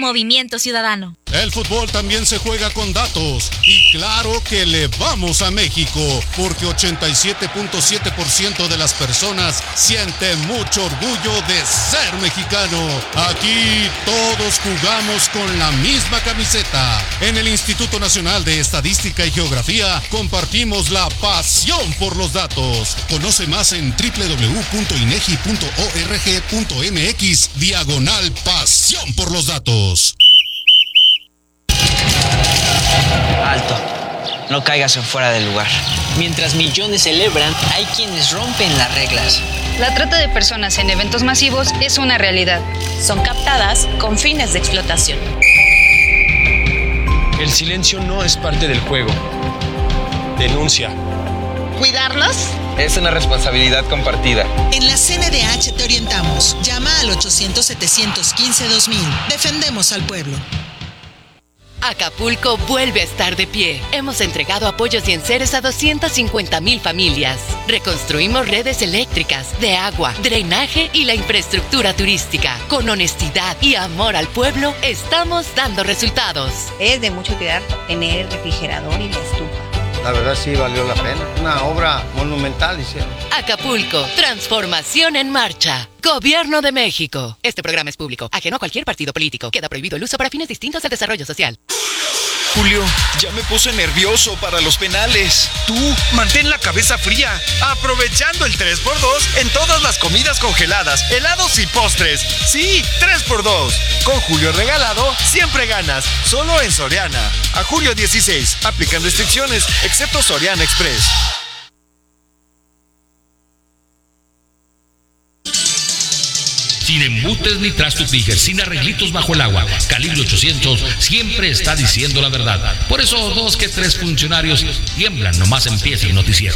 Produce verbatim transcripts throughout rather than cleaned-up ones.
Movimiento Ciudadano. El fútbol también se juega con datos. Y claro que le vamos a México, porque ochenta y siete punto siete por ciento de las personas sienten mucho orgullo de ser mexicano. Aquí todos jugamos con la misma camiseta. En el Instituto Nacional de Estadística y Geografía compartimos la pasión por los datos. Conoce más en doble u doble u doble u punto inegi punto org punto mx diagonal pasión por los datos. Alto, no caigas en fuera del lugar. Mientras millones celebran, hay quienes rompen las reglas. La trata de personas en eventos masivos es una realidad. Son captadas con fines de explotación. El silencio no es parte del juego. Denuncia. ¿Cuidarlos? Es una responsabilidad compartida. En la C N D H te orientamos. Llama al ochocientos, setecientos quince, dos mil. Defendemos al pueblo. Acapulco vuelve a estar de pie. Hemos entregado apoyos y enseres a doscientas cincuenta mil familias. Reconstruimos redes eléctricas, de agua, drenaje y la infraestructura turística. Con honestidad y amor al pueblo, estamos dando resultados. Es de mucha utilidad tener el refrigerador y la estufa. La verdad sí valió la pena. Una obra monumental hicieron. Acapulco, transformación en marcha. Gobierno de México. Este programa es público, ajeno a cualquier partido político. Queda prohibido el uso para fines distintos al desarrollo social. Julio, ya me puse nervioso para los penales. Tú, mantén la cabeza fría, aprovechando el tres por dos en todas las comidas congeladas, helados y postres. Sí, tres por dos. Con Julio regalado, siempre ganas. Solo en Soriana. A julio dieciséis. Aplican restricciones, excepto Soriana Express. Sin embutes ni trastupijas, sin arreglitos bajo el agua. Calibre ochocientos siempre está diciendo la verdad. Por eso dos que tres funcionarios tiemblan nomás empieza el noticiero.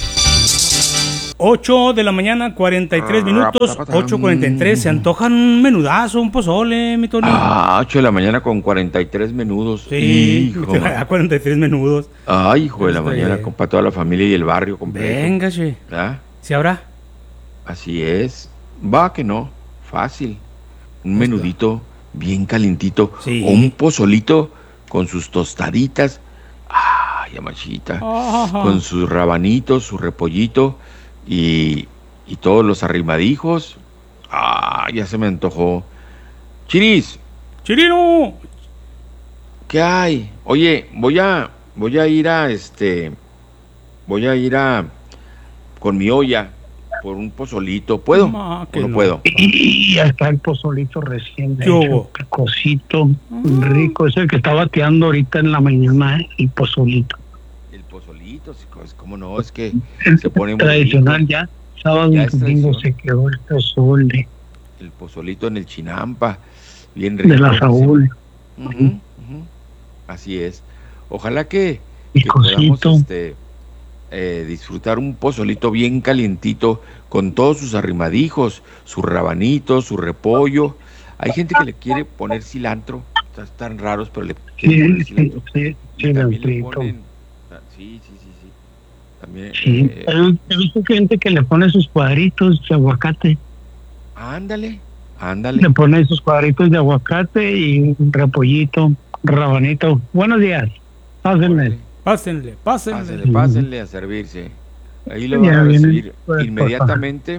ocho de la mañana, cuarenta y tres minutos, ocho cuarenta y tres. Se antojan un menudazo, un pozole, mi Tony. Ah, ocho de la mañana con cuarenta y tres menudos. Sí, hijo. cuarenta y tres menudos. Ay, hijo de la mañana, con, para toda la familia y el barrio completo. Venga, che. ¿Ah? ¿Sí habrá? Así es. Va que no. Fácil. Un menudito bien calientito. Sí. O un pozolito con sus tostaditas. Ay, amachita. Oh. Con sus rabanitos, su repollito y, y todos los arrimadijos. Ah, ya se me antojó. Chiris. Chirino. ¿Qué hay? Oye, voy a voy a ir a este voy a ir a con mi olla por un pozolito. ¿Puedo Ma, o no, no puedo? Y ya está el pozolito recién hecho, picosito, mm. rico. Es el que está bateando ahorita en la mañana, ¿eh? El pozolito. El pozolito, ¿cómo no? Es que el se pone tradicional muy ya. Sábado y domingo se quedó el pozole. El pozolito en el Chinampa, bien rico. De la Saúl. Uh-huh, uh-huh. Así es. Ojalá que, que podamos este, eh, disfrutar un pozolito bien calientito con todos sus arrimadijos, sus rabanitos, su repollo. Hay gente que le quiere poner cilantro, están raros, pero le quieren sí, poner cilantro. Sí, sí, también le ponen, sí, sí, sí, sí. También, sí, eh, he visto gente que le pone sus cuadritos de aguacate. Ándale, ándale. Le pone sus cuadritos de aguacate y un repollito, rabanito. Buenos días, pásenle. Pásenle, pásenle. Pásenle, pásenle a servirse. Ahí lo van a recibir inmediatamente.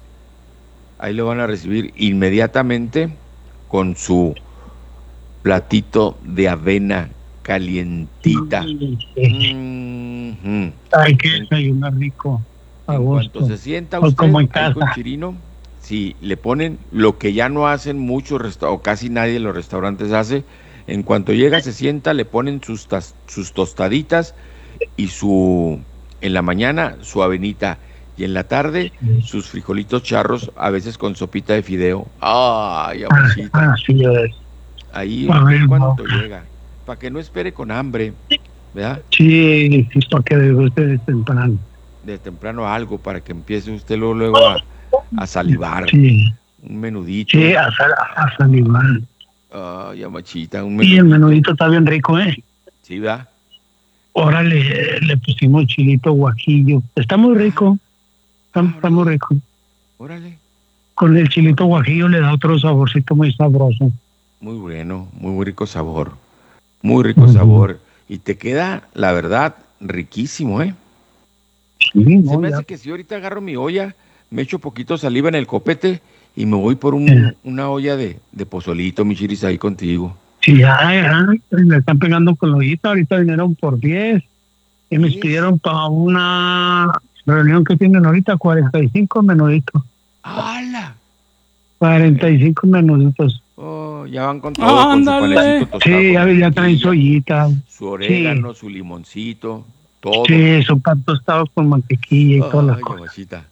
Ahí lo van a recibir inmediatamente con su platito de avena calientita. Sí, sí. Mm-hmm. Hay que desayunar rico a gusto. Cuando se sienta usted como en ahí con casa. Chirino, si le ponen lo que ya no hacen muchos resta- o casi nadie en los restaurantes hace, en cuanto llega se sienta, le ponen sus, tas- sus tostaditas y su, en la mañana su avenita y en la tarde sus frijolitos charros, a veces con sopita de fideo. Ay, amorcita. Ah, así es. Ahí ver, cuando no. llega, para que no espere con hambre, ¿verdad? Sí, sí, para que le guste de temprano. De temprano algo, para que empiece usted luego, luego a, a salivar. Sí. Un menudito. Sí, a, sal- a salivar. Ay, amachita, un Y el menudito está bien rico, ¿eh? Sí, ¿verdad? Ahora le, le pusimos chilito guajillo. Está muy rico. Está, está muy rico. Órale. Con el chilito guajillo le da otro saborcito muy sabroso. Muy bueno, muy rico sabor. Muy rico uh-huh. sabor. Y te queda, la verdad, riquísimo, ¿eh? Sí, Se me hace que si ahorita agarro mi olla, me echo poquito saliva en el copete y me voy por un, sí. una olla de, de pozolito, mi Chiris, ahí contigo. Sí, ya, ya, me están pegando con la ollita, ahorita vinieron por diez y me pidieron para una reunión que tienen ahorita, cuarenta y cinco menuditos. ¡Hala! cuarenta y cinco menuditos. Oh, ya van con todo, oh, con su panecito tostado. Sí, ya, ya traen su ollita. Su orégano, sí. su limoncito, todo. Sí, su pan tostado con mantequilla y oh, todas las ay, cosas. Mamacita.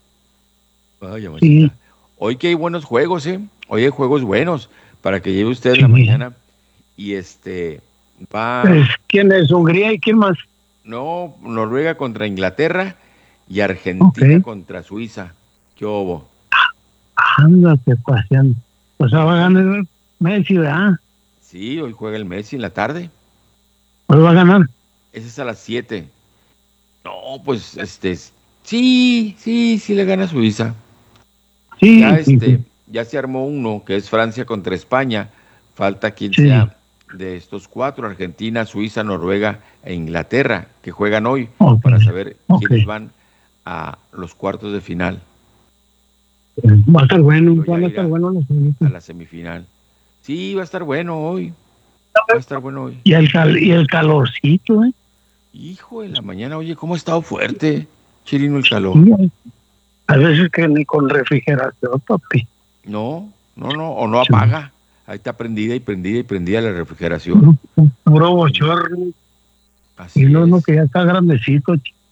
Ay, mamacita. Sí. Hoy que hay buenos juegos, ¿eh? Hoy hay juegos buenos para que lleve usted sí. en la mañana. Y este, va... Pues, ¿quién es? ¿Hungría y quién más? No, Noruega contra Inglaterra y Argentina okay. contra Suiza. ¿Qué hubo? Ándate, paseando. Pues ahora va a ganar Messi, ¿verdad? Sí, hoy juega el Messi en la tarde. ¿Hoy va a ganar? Ese es a las siete. No, pues, este, sí, sí, sí le gana a Suiza. Sí, ya, sí, este, sí. ya se armó uno, que es Francia contra España. Falta quien sí. sea de estos cuatro, Argentina, Suiza, Noruega e Inglaterra, que juegan hoy, okay. para saber okay. quiénes van a los cuartos de final. Va a estar bueno, van a estar bueno a la semifinal. Sí, va a estar bueno hoy. Va a estar bueno hoy. Y el, cal, y el calorcito, ¿eh? Hijo de la mañana, oye, ¿cómo ha estado fuerte, Chirino, el calor? Sí, a veces que ni con refrigeración, papi. No, no, no, o no apaga. Sí. Ahí está prendida y prendida y prendida la refrigeración. Puro bochorno. Así y no, no, que ya está grandecito.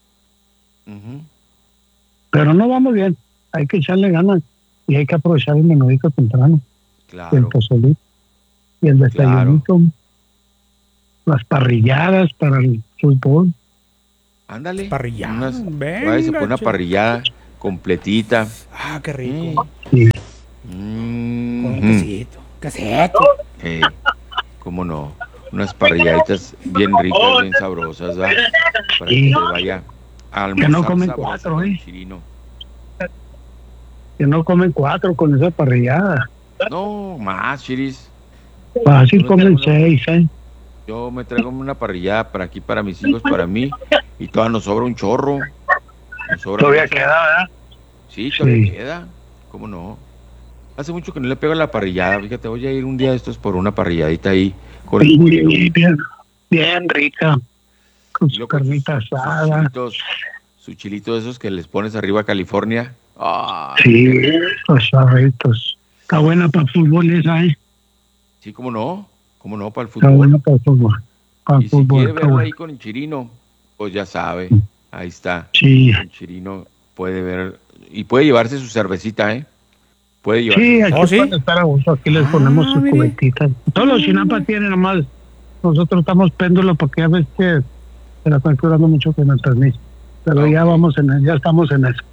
Uh-huh. Pero no vamos bien. Hay que echarle ganas. Y hay que aprovechar el menudito temprano. Claro. El pozolito. Y el desayunito. Claro. Las parrilladas para el fútbol. Ándale. Parrilladas. Venga, se pone una parrillada completita. Ah, qué rico. Sí. Mm. Con un quesito. Quesito. Eh, cómo no. Unas parrilladitas bien ricas, bien sabrosas, ¿verdad? Para sí. que se vaya a almorzar. Que no comen cuatro, ¿eh? Chirino. Que no comen cuatro con esa parrillada. No, más, Chiris. Fácil comen seis, ¿eh? Yo me traigo una parrillada para aquí, para mis hijos, para mí, y todavía nos sobra un chorro. Nos sobra todavía mucho. queda, ¿verdad? Sí, todavía sí. queda. ¿Cómo no? Hace mucho que no le pego a la parrillada. Fíjate, voy a ir un día de estos por una parrilladita ahí. Con el bien, bien, bien rica. Con su carnita sus, asada. Sus chilitos, sus chilitos esos que les pones arriba a California. Ah, sí, los charritos. Está buena para el fútbol esa, ¿eh? Sí, ¿cómo no? ¿Cómo no? Para el fútbol. Está buena para el fútbol. Para y el fútbol, si quiere verlo bueno. ahí con el Chirino, pues ya sabe. Ahí está. Sí. El Chirino puede ver. Y puede llevarse su cervecita, ¿eh? Puede llevarse. Sí, aquí ¿Oh, sí? pueden estar a gusto. Aquí les ponemos ah, sus mire. cubetitas. Todos los Chinampa tienen nomás. Nosotros estamos péndulos porque a veces que se la están curando mucho con el permiso. Pero okay. ya vamos en ya estamos en eso.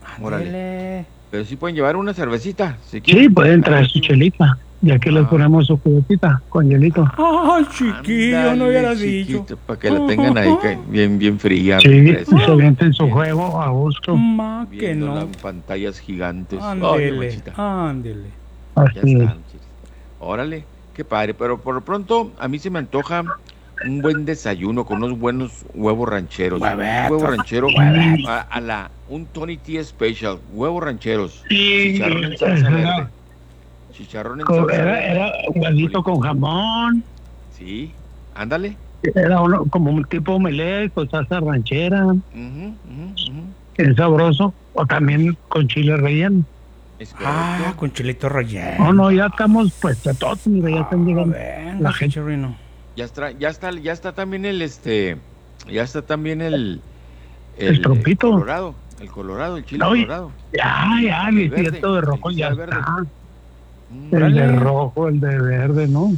Órale. Pero sí pueden llevar una cervecita. Si sí, pueden traer su chelita. Y aquí ah. les ponemos su cubetita con hielito. Ay, chiquillo, Andale, no hubiera dicho. Para que la tengan ahí bien, bien fría. Sí, se avienten su juego a gusto. Más que no. Las pantallas gigantes. Ándele, ándele. Ya están. Órale, qué padre. Pero por lo pronto, a mí se me antoja un buen desayuno con unos buenos huevos rancheros. Hueveto, un huevo ranchero a, a la un Tony T Special, huevos rancheros. Sí, chicharrón en salsa verde. Chicharrón en salsa era, verde. Era un huevito con jamón. Sí, ándale. Era uno como un tipo omelette con salsa ranchera. Uh-huh, uh-huh, uh-huh. Es sabroso. O también con chile relleno. Es ah, con chilito relleno. No, no, ya estamos pues de todos, mira, ya están llegando ah, la gente. Ya está, ya está, ya está también el este, ya está también el el, el trompito. El colorado, el colorado, el chile no, colorado. Ya, ya, el cierto de rojo ya verde. está. Mm, el de rojo, el de verde, ¿no?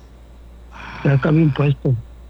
Ah, ya está bien puesto.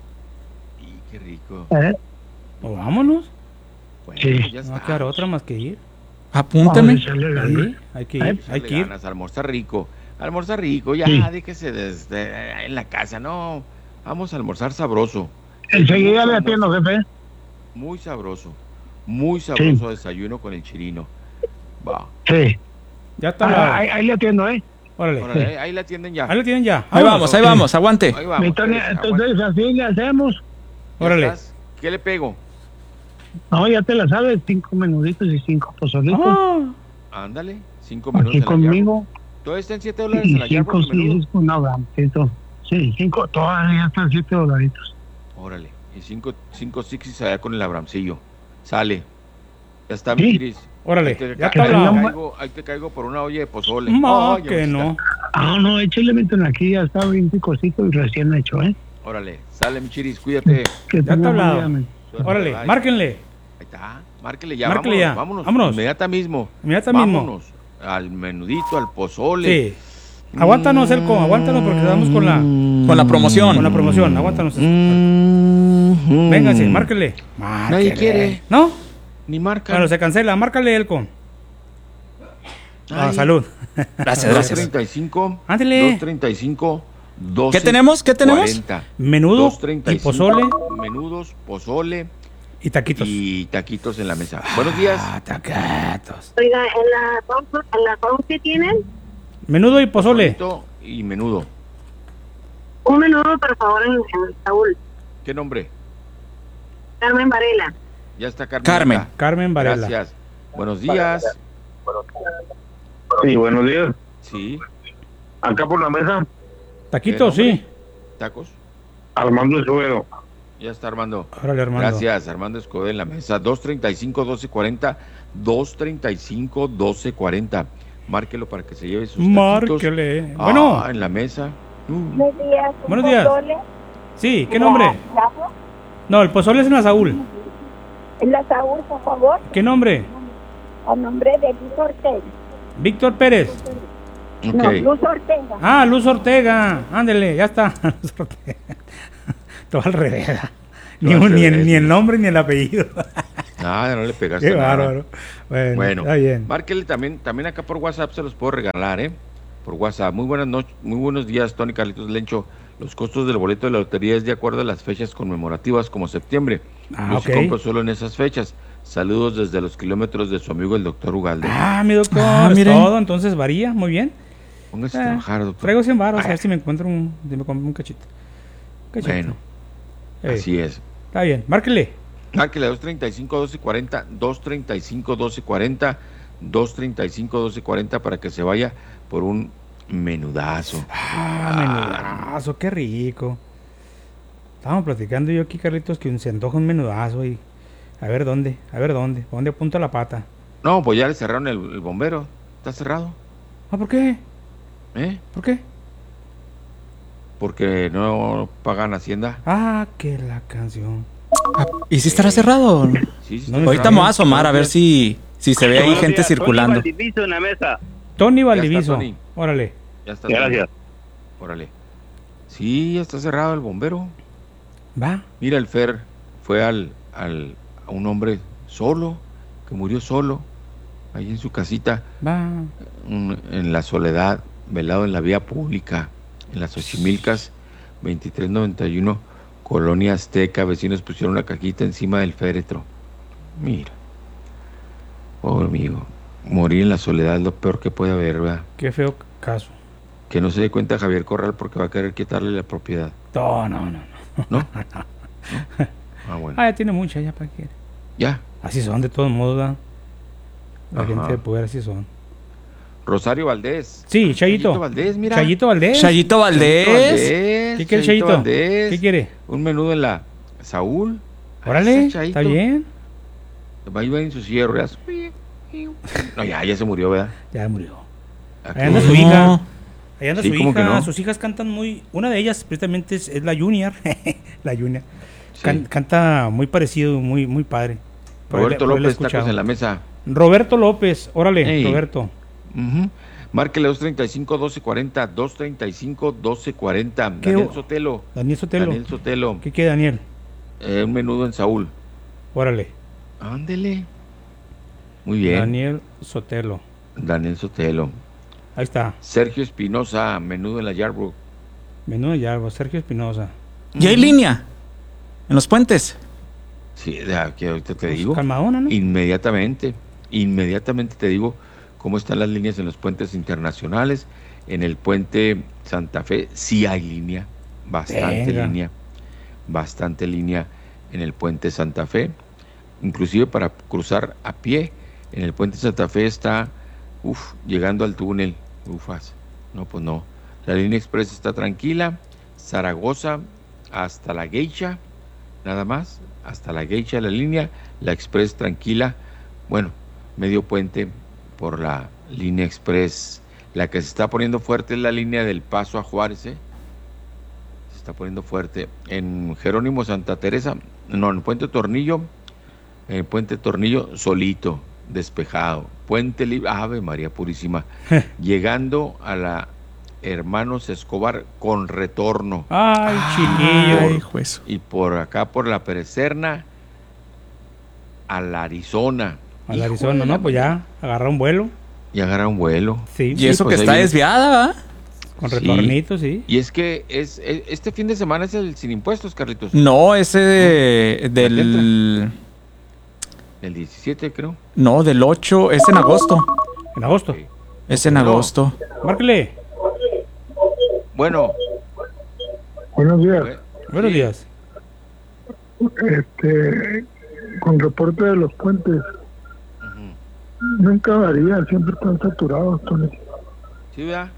Y qué rico. ¿Eh? Pues vámonos. Bueno, sí. Ya no va a quedar otra más que ir. Apúntame. Sí, hay que ir, ¿Eh? hay que ir. Ganas, almorzar rico, almorzar rico, ya, sí. déjese desde en la casa, no. Vamos a almorzar sabroso. Enseguida le atiendo, jefe. Muy sabroso. Muy sabroso sí. desayuno con el Chirino. Va. Sí. Ya está. Ah, ahí, ahí le atiendo, ¿eh? Órale. Órale, ahí la tienen ya. Ahí la tienen ya. Ahí vamos, ahí vamos, aguante. Ahí vamos. Entonces, entonces así le hacemos. Órale. ¿Qué le pego? No, ya te la sabes, cinco menuditos y cinco pozolitos. Ah. Ándale, cinco minutos. Aquí conmigo. Todo está en siete dólares Y en la cinco, Yarbo, sí, es un abrancito. Sí, cinco, todavía están siete dolaritos. Órale, y cinco, cinco sixis allá con el abramcillo. Sale. Ya está, mi Sí. Chiris. Órale, Ahí te, ya ca- está ahí te hablado. caigo, ahí te caigo por una olla de pozole. No, Ay, que mamacita. no. Ah, no, échale meten aquí, ya está bien picosito y recién hecho, ¿eh? Órale, sale, mi Chiris, cuídate. Que Ya está tenga buen hablado. día, men. Órale, Bye. márquenle. Ahí está, márquele ya, Márquele vámonos, ya. vámonos. Vámonos. Inmediata mismo. Inmediata mismo. Vámonos al menudito, al pozole. Sí. Aguántanos, Elco, aguántanos porque estamos con la Con la promoción. con la promoción. Aguántanos. Mm. Vénganse, márquele. Nadie Márquele. quiere. ¿No? Ni marca. Bueno, se cancela. Márcale, Elco. Ah, Ay. salud. Gracias, dos gracias. treinta y cinco. Ándele. dos treinta y cinco. doce ¿Qué tenemos? ¿Qué tenemos? cuarenta. Menudo dos treinta y cinco, pozole Menudos, pozole y taquitos. y taquitos en la mesa. Buenos días. Ah, taquitos. Oiga, ¿en la pausa, en la pausa qué tienen? Menudo y pozole. Pozolito y menudo. Un menudo, por favor, en, en el Saúl. ¿Qué nombre? Carmen Varela. Ya está Carmen. Carmen. acá. Carmen Varela. Gracias. Buenos días. Sí, buenos días. Sí. Acá por la mesa, Taquitos, ¿Qué nombre? sí. Tacos. Armando Escobedo. Ya está Armando. Órale, Armando. Gracias, Armando Escobedo en la mesa. dos treinta y cinco, doce cuarenta. dos treinta y cinco, doce cuarenta. Márquelo para que se lleve sus taquitos. Márquele. Ah, Bueno, en la mesa. Uh. Buenos días. un Buenos días. pozole sí, ¿qué en nombre? la Saúl. No, el pozole es en la Saúl. En la Saúl, por favor. ¿Qué nombre? A nombre de Luz Ortega. Víctor Pérez. Ok. No, Luz Ortega. Ah, Luz Ortega. Ándele, ya está. Luz Ortega. Todo al revés. Ni, Todo al un- ni, el, revés. ni el nombre ni el apellido. Nada, no le pegaste Qué nada. bárbaro. Bueno, Bueno, está bien. márquele también, también acá por WhatsApp se los puedo regalar, ¿eh? Por WhatsApp. Muy buenas noches, muy buenos días, Tony Carlitos Lencho. Los costos del boleto de la lotería es de acuerdo a las fechas conmemorativas como septiembre. Ah, Yo ok. sí compro solo en esas fechas. Saludos desde los kilómetros de su amigo el doctor Ugalde. Ah, mi doctor, Ah, es mire. todo, entonces varía, muy bien. Póngase Eh, a trabajar, doctor. Traigo cien baros, a ver si me encuentro un, si me compro un cachito. Cachito. Bueno, Eh, así es. Está bien, márquele. Márquele dos treinta y cinco, doce cuarenta, dos treinta y cinco, doce cuarenta, dos treinta y cinco, doce cuarenta para que se vaya por un menudazo. Ah, menudazo, qué rico. Estábamos platicando yo aquí, Carlitos, que se antoja un menudazo y a ver dónde, a ver dónde, ¿a dónde apunta la pata? No, pues ya le cerraron el, el bombero. Está cerrado. Ah, ¿por qué? ¿Eh? ¿Por qué? Porque no pagan Hacienda. Ah, que la canción. ¿Y si estará cerrado? Sí, sí, No, está Ahorita cerrado. me voy a asomar a ver si, si se ve ahí Buenos gente días, circulando. Tony Valdiviso en la mesa. Tony Ya Valdiviso. está, Tony. Órale. Ya está. Gracias. Órale. Sí, ya está cerrado el bombero. Va. Mira, el Fer fue al, al, a un hombre solo, que murió solo, ahí en su casita, Va. un- en la soledad, velado en la vía pública, en las Xochimilcas, veintitrés noventa y uno, Colonia Azteca. Vecinos pusieron una cajita encima del féretro. Mira, pobre amigo, morir en la soledad es lo peor que puede haber, ¿verdad? Qué feo caso. Que no se dé cuenta Javier Corral porque va a querer quitarle la propiedad. No, no, no. no. ¿No? ¿No? Ah, bueno. Ah, ya tiene mucha, ya para qué. Ya. Así son, de todos modos, ¿verdad? La Ajá. gente de poder así son. Rosario Valdés. Sí, Chayito. Valdés, mira. Chayito Valdés. Chayito Valdés. Valdés, ¿Qué quiere Chayito Chayito? Valdés. ¿Qué quiere? Un menudo en la Saúl. Ahí Órale, está Chayito. está bien. Va a ir en su silla de ruedas. No, ya, ya se murió, ¿verdad? Ya murió. Aquí. Ahí anda su No. hija. Ahí anda Sí, su ¿cómo que hija. no? Sus hijas cantan muy. Una de ellas, precisamente, es, es la Junior. La Junior. Sí. Can- canta muy parecido, muy, muy padre. Por ahí la- Roberto por ahí la he López, tacos escuchado. en la mesa. Roberto López, órale, Ey. Roberto. Ujú. Márquele dos treinta y cinco, doce cuarenta, dos treinta y cinco, doce cuarenta. ¿Qué Daniel o- Sotelo. Daniel Sotelo. Daniel Sotelo. ¿Qué quiere, Daniel? Eh, un menudo en Saúl. Órale. Ándele. Muy bien. Daniel Sotelo. Daniel Sotelo. Ahí está. Sergio Espinosa, menudo en la Yarbrook. Menudo de Yarbo, Sergio Espinosa. ¿Y hay línea? ¿En los puentes? Sí, de aquí ahorita te Pues, digo. calmadona, ¿no? Inmediatamente, inmediatamente te digo cómo están las líneas en los puentes internacionales. En el puente Santa Fe sí hay línea, bastante Venga. línea, bastante línea en el puente Santa Fe, inclusive para cruzar a pie. En el puente Santa Fe está, uff, llegando al túnel, ufas, no, pues no. La línea express está tranquila, Zaragoza hasta la Geisha, nada más, hasta la Geisha la línea, la express tranquila, bueno, medio puente por la línea express. La que se está poniendo fuerte es la línea del Paso a Juárez, ¿eh? Se está poniendo fuerte. En Jerónimo Santa Teresa, no, en Puente Tornillo, en Puente Tornillo, solito, despejado. Puente Libre, Ave María Purísima, llegando a la Hermanos Escobar con retorno. Ay, chiquillo. Por- Ay, juez. y por acá, por la Perecerna, a la Arizona. A la Hijo Arizona, de ¿no? la Pues ya, agarra un vuelo. Y agarra un vuelo. Sí, Y eso pues que ahí está viene. desviada, ¿va? con Sí. retornito, sí. Y es que es, es- este fin de semana es el sin impuestos, Carlitos. No, ese de- del... El diecisiete, creo. No, del ocho, es en agosto. En agosto. Ok. Es en No. agosto. Márquele. Bueno. Buenos días. eh, Buenos sí. días. Este, con reporte de los puentes, Ujú. nunca varía, siempre están saturados, Tony. Sí, ¿verdad?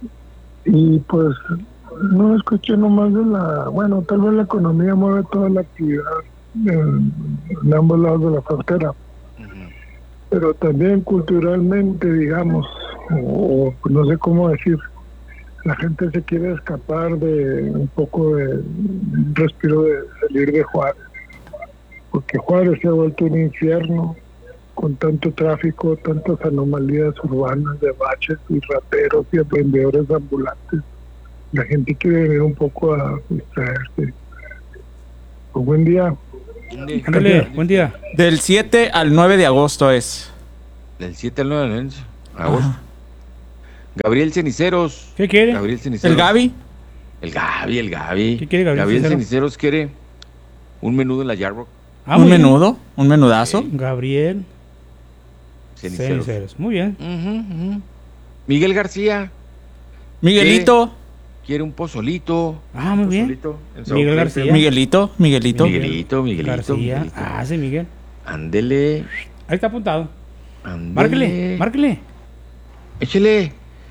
Y pues no escuché nomás de la, bueno, tal vez la economía mueve toda la actividad en, en ambos lados de la frontera, Ujú. pero también culturalmente, digamos, o, o no sé cómo decir, la gente se quiere escapar de un poco de un respiro de salir de Juárez, porque Juárez se ha vuelto un infierno con tanto tráfico, tantas anomalías urbanas de baches y rateros y vendedores ambulantes. La gente quiere venir un poco a distraerse. Pues buen día. ¿Dónde? Ándale, buen día. Del siete al nueve de agosto es. Del siete al nueve de agosto. Ajá. Gabriel Ceniceros. ¿Qué quiere? Gabriel Ceniceros. ¿El Gaby? El Gaby, el Gaby. ¿Qué quiere Gabriel Gabriel Ceniceros? Ceniceros quiere un menudo en la Yarrock. Ah, ¿Un muy bien. menudo? ¿Un menudazo? Gabriel Ceniceros. Ceniceros. Muy bien. Ujú, ujú. Miguel García Miguelito. quiere un pozolito. Ah, muy bien. Pozolito en Sao Miguel Clemente. García. Miguelito. Miguelito. Miguelito, Miguelito, García. Miguelito. Ah, sí, Miguel. Ándele, Ahí está apuntado. ándele. Márquele, márquele. Échele.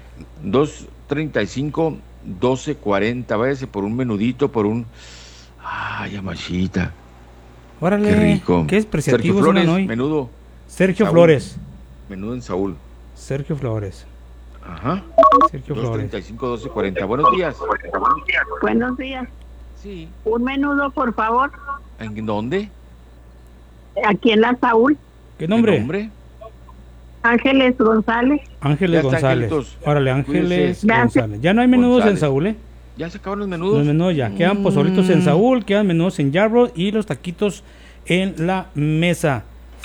dos treinta y cinco, doce cuarenta. Váyase por un menudito, por un. Ay, amachita. Órale. Qué rico. Qué Sergio despreciativos Flores, eran hoy. menudo. Sergio Saúl. Flores. Menudo en Saúl. Sergio Flores. Ajá. Sergio dos Flores. treinta y cinco, doce cuarenta. Buenos días. Buenos días. Sí. Un menudo, por favor, ¿En dónde? aquí en la Saúl. ¿Qué nombre? ¿Qué nombre? Ángeles González. Ángeles Ya está, González. angelitos. Órale, Ángeles Cuídese. González. Ya no hay menudos González. en Saúl, ¿eh? ¿Ya se acabaron los Los menudos? menudos ya. Quedan pozolitos en Saúl, quedan menudos en Yarbrough y los taquitos en la mesa.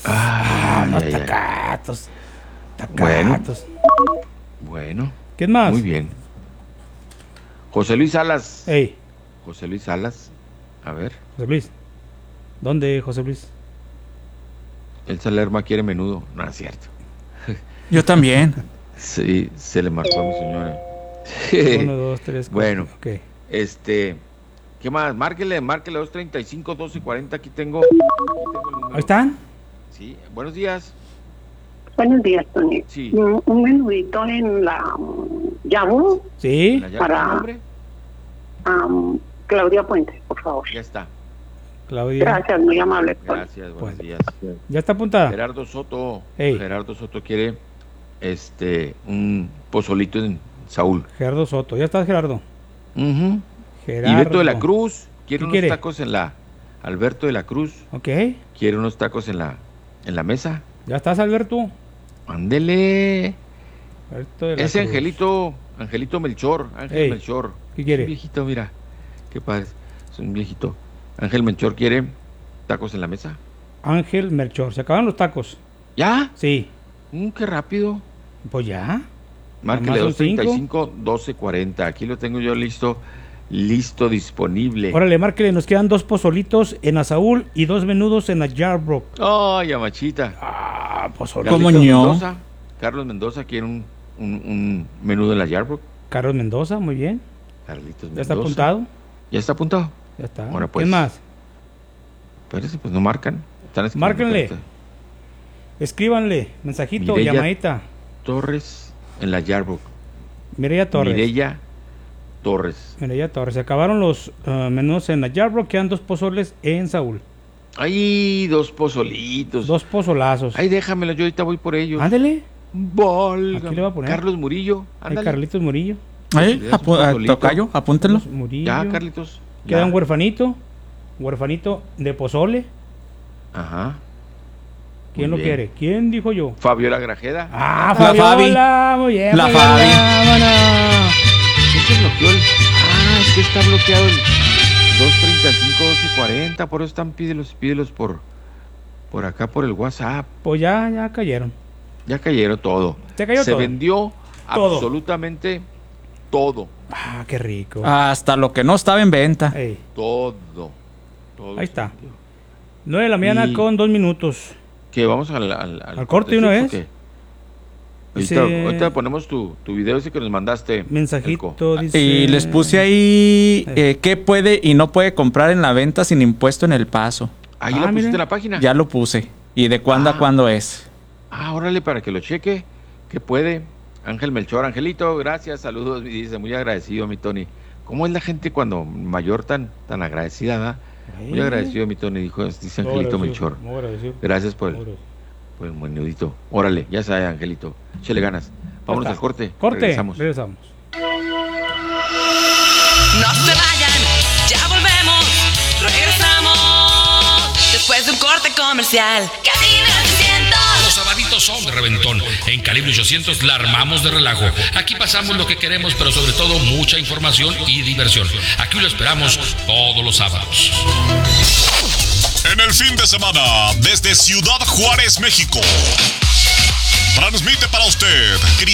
Ah, Ay, los ay, ay. tacatos. Bueno. Tacatos. Bueno, ¿Qué más? muy bien. José Luis Salas. Ey, José Luis Salas. A ver, José Luis. ¿Dónde, José Luis? el Salerma quiere menudo. No es cierto. Yo también. Sí, se le marcó a mi señora. Uno, dos, tres, cuatro. Bueno, Ok. este, ¿qué más? Márquele, márquele dos treinta y cinco, doce cuarenta. Aquí tengo, aquí tengo el número. Ahí están. Sí, buenos días. Buenos días, Tony. Sí. Un, un menudito en la um, Yabú, Sí. La llave, Para- nombre, um, Claudia Puente, por favor. ya está. Claudia. Gracias, muy amable. Tony. Gracias, buenos Pues, días. Ya está apuntada. Gerardo Soto. Ey. Gerardo Soto quiere este un pozolito en Saúl. Gerardo Soto. Ya está, Gerardo. Ujú. Gerardo. Y Beto de la Cruz quiere ¿Qué unos quiere? tacos en la. Alberto de la Cruz Ok. quiere unos tacos en la en la mesa. Ya estás, Alberto. Ándele. Alberto de la Ese Cruz. Angelito, Angelito Melchor, Ángel Ey, Melchor. ¿qué quiere? Es un viejito, mira. Qué padre. Es un viejito. Ángel Melchor quiere tacos en la mesa. Ángel Melchor. Se acaban los tacos. ¿Ya? Sí. Mm, qué rápido. Pues ya. Márquele Nomás son dos treinta y cinco, doce cuarenta. Aquí lo tengo yo listo, listo, disponible. Órale, márquele. Nos quedan dos pozolitos en la Saúl y dos menudos en la Yarbrough. Ay, amachita. Ah, pozolito. ¿Cómo Carlitos ño? Mendoza, Carlos Mendoza quiere un, un, un menú de la Yarbrough. Carlos Mendoza, muy bien. Carlitos Mendoza. ¿Ya está apuntado? ¿Ya está apuntado? Ya está. Ahora pues. ¿Quién más? Parece, pues no marcan. Están Márquenle. Escríbanle. Mensajito, Mireya llamadita. Torres en la Yarbrough. Mireya Torres. Mireya Torres. Mireya Torres. Se acabaron los uh, menús en la Yarbrough. Quedan dos pozoles en Saúl. Ay, dos pozolitos. Dos pozolazos. Ay, déjamelo, yo ahorita voy por ellos. Ándele. Volga. Aquí le va a poner. Carlos Murillo. Ay, Carlitos Murillo. Ahí, apu uh, tocayo, apúntenlo. Murillo. Ya, Carlitos. Queda ya. un huerfanito. Huerfanito de pozole. Ajá. ¿Quién Muy lo bien. quiere? ¿Quién dijo yo? Fabiola Grajeda. Ah, La Fabiola. Muy bien. La Fabiola, Fabi. vámonos. ¿Qué se bloqueó el...? Ah, es que está bloqueado el dos treinta y cinco, doce cuarenta. Por eso están, pídelos, pídelos por, por acá, por el WhatsApp. Pues ya, ya cayeron. Ya cayeron todo. Se cayó Se todo. vendió Todo. absolutamente todo. Ah, qué rico. Hasta lo que no estaba en venta. Ey, Todo. todo ahí se está. vendió. nueve de la mañana Y- con dos minutos. ¿Qué? ¿Vamos al, al, ¿Al corte de una cortecito vez? o qué? Ahorita, Ese- ahorita ponemos tu, tu video ese que nos mandaste. Mensajito Elco. dice. Y les puse ahí eh, qué puede y no puede comprar en la venta sin impuesto en El Paso. Ahí Ah, la pusiste mira. en la página. Ya lo puse. ¿Y de cuándo Ah. a cuándo es? Ah, órale, para que lo cheque. Que puede. Ángel Melchor, Angelito, gracias, saludos, me dice, muy agradecido, mi Tony. ¿Cómo es la gente cuando mayor tan, tan agradecida, da? Muy Eh. agradecido, mi Tony, dijo, dice Muy Angelito agradecido, Melchor. muy agradecido. Gracias por el, Muy agradecido. por el menudito. Órale, ya sabe, Angelito. Échale ganas. Vámonos Ya al está. corte. Corte. Regresamos. Regresamos. No se vayan, ya volvemos, regresamos. Después de un corte comercial. Cadena ochocientos. Los sabaditos son de reventón. En Calibre ochocientos la armamos de relajo. Aquí pasamos lo que queremos, pero sobre todo mucha información y diversión. Aquí lo esperamos todos los sábados. En el fin de semana, desde Ciudad Juárez, México, transmite para usted